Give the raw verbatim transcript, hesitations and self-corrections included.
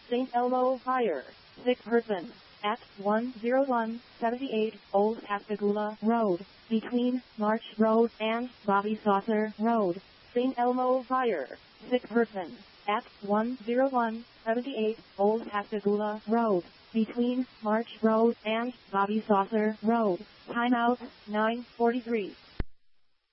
Saint Elmo Fire, sick person, at one oh one seventy-eight Old Pascagoula Road, between March Road and Bobby Saucer Road. Saint Elmo Fire, sick person, at one oh one seventy-eight Old Pascagoula Road, between March Road and Bobby Saucer Road. Timeout, nine forty-three.